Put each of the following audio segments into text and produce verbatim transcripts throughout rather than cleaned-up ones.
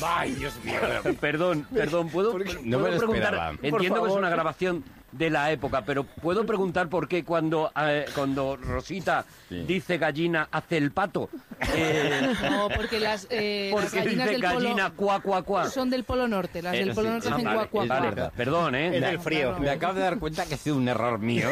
Ay, Dios mío. Perdón, perdón, ¿puedo, No ¿puedo me lo preguntar? esperaba. Entiendo que es una grabación de la época, pero ¿puedo preguntar por qué cuando, eh, cuando Rosita Sí. dice gallina hace el pato? Eh, No, porque las, eh, las porque gallinas dice del polo gallina cuá, cuá, cuá. son del Polo Norte. Las del Eh, Polo sí, Norte ah, hacen vale, cuac, cuac, es cuac. verdad. Perdón, ¿eh? Es del frío. Me acabo de dar cuenta que ha sido un error mío.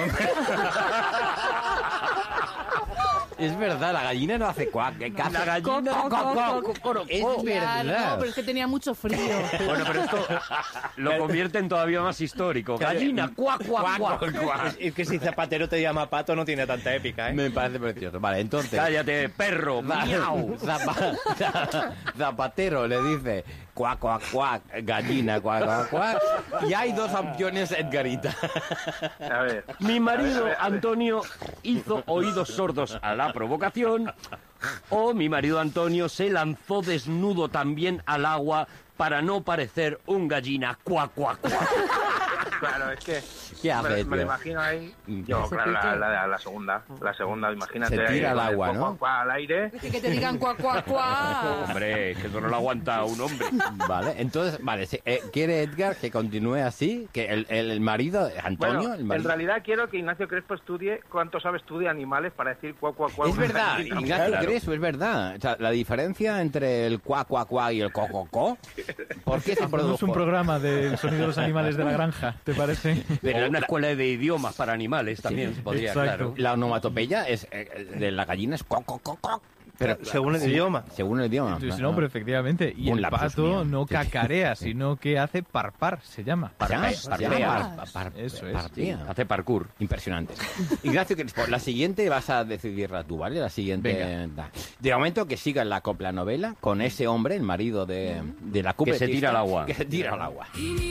Es verdad, la gallina no hace cuac, que caza. La gallina... Co, co, co, co, coro, Es co. Claro, verdad. no, pero es que tenía mucho frío. Bueno, pero esto lo convierte en todavía más histórico. Gallina, cuá, cuá, cuá. Es, es que si Zapatero te llama pato no tiene tanta épica, ¿eh? Me parece precioso. Vale, entonces... Cállate, perro, miau. Zapa- Zapatero le dice cuac, cuac, cuac, gallina, cuac, cuac, cuac. Y hay dos opciones, Edgarita. A ver. Mi marido A ver, a ver, a ver. Antonio hizo oídos sordos a la provocación, o mi marido Antonio se lanzó desnudo también al agua para no parecer un gallina cuá, cuá, cuá. Claro, es que ¿Qué hace, me, me tío? lo imagino ahí. Yo, ¿Se claro, la, pica? la, la segunda. La segunda, imagínate. Se tira ahí, al con el agua, cuac, ¿no? cuac, cuac al aire. Es que te digan cuac, cuac, cuac. Hombre, que eso no lo aguanta un hombre. Vale, entonces, vale, sí, eh, ¿quiere Edgar que continúe así? Que el, el, el marido, Antonio, Bueno, el en marido... realidad quiero que Ignacio Crespo estudie cuánto sabes tú de animales para decir cuac, cuac, cuac. Es una verdad, gallina. Ignacio Claro. Crespo, es verdad. O sea, la diferencia entre el cuac, cuac, cuac y el co-co-co, ¿por qué se Hacemos produjo? un programa del sonido de los animales de la granja, ¿te parece? Pero una escuela de idiomas para animales también se podría, exacto. claro. La onomatopeya es, eh, de la gallina es co-co-co-co. Pero, Según el sí, idioma. Según el idioma. Sí, sí, no, pero efectivamente. Y Un el lapsus mío. pato no Sí. cacarea, sino que hace parpar, se llama. Se llama- Parpea, se parpea. llama par- par- Eso es. parpea. Hace parkour. Impresionante. Ignacio Crespo, la siguiente vas a decidirla tú, ¿vale? La siguiente. Venga. De momento que siga la copla novela con ese hombre, el marido de, de la cupletista, se tira al agua. Que se tira al agua.